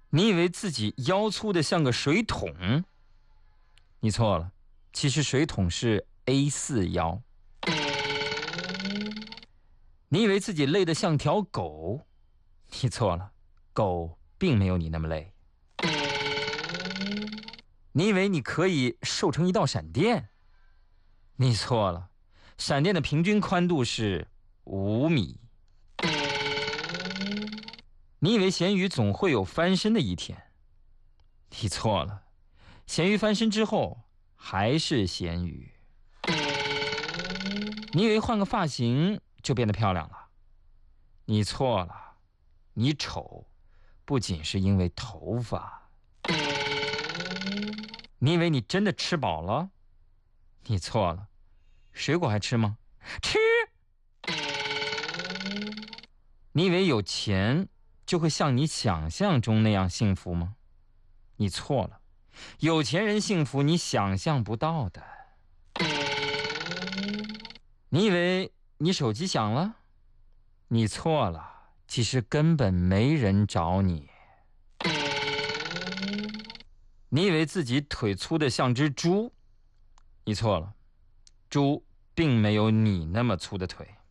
你以为自己腰粗的像个水桶，你错了，其实水桶是 A4 腰。你以为自己累得像条狗，你错了，狗并没有你那么累。你以为你可以瘦成一道闪电，你错了，闪电的平均宽度是5米。你以为咸鱼总会有翻身的一天，你错了，咸鱼翻身之后还是咸鱼。你以为换个发型就变得漂亮了，你错了，你丑不仅是因为头发。你以为你真的吃饱了，你错了，水果还吃吗？吃。你以为有钱就会像你想象中那样幸福吗？你错了，有钱人幸福你想象不到的。你以为你手机响了，你错了，其实根本没人找你。你以为自己腿粗的像只猪，你错了，猪并没有你那么粗的腿。